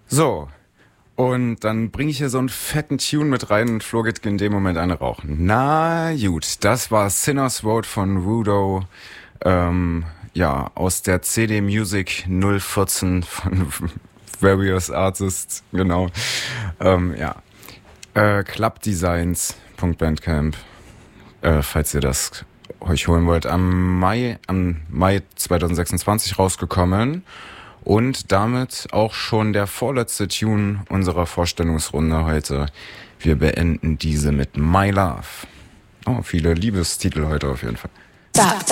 So, und dann bringe ich hier so einen fetten Tune mit rein und Flo geht in dem Moment eine rauchen. Na gut, das war Sinner's Road von Rudo, aus der CD Music 014 von Various Artists, genau. Clubdesigns.bandcamp, falls ihr das euch holen wollt. Am Mai 2026 rausgekommen. Und damit auch schon der vorletzte Tune unserer Vorstellungsrunde heute. Wir beenden diese mit My Love. Oh, viele Liebestitel heute auf jeden Fall.